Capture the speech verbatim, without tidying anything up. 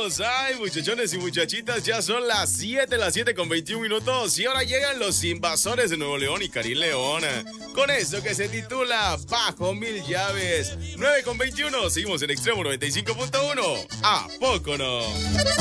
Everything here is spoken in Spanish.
Bienvenidos, ay muchachones y muchachitas, ya son las siete, las siete con veintiún minutos y ahora llegan los invasores de Nuevo León y Karim León con esto que se titula Bajo Mil Llaves. Nueve con veintiuno, seguimos en Extremo noventa y cinco punto uno. ¿A poco no?